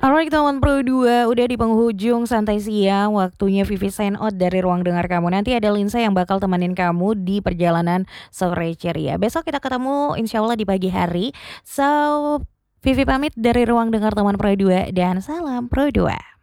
Alright teman Pro 2, udah di penghujung santai siang, waktunya Vivi sign out dari ruang dengar kamu. Nanti ada Linsa yang bakal temenin kamu di perjalanan sore ceria. Besok kita ketemu insya Allah di pagi hari. So, Vivi pamit dari ruang dengar teman Pro 2 dan salam Pro 2.